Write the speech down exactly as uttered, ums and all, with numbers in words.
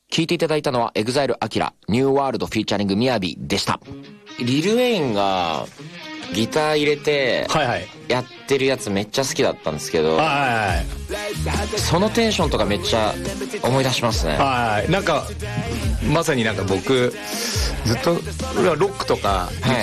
聞いていただいたのは エグザイル アキラニューワールドフィーチャリングみやびでした。リル・ウェインがギター入れてやってるやつめっちゃ好きだったんですけど、はいはいはい、そのテンションとかめっちゃ思い出しますね。 はい、なんかまさになんか僕ずっとロックとか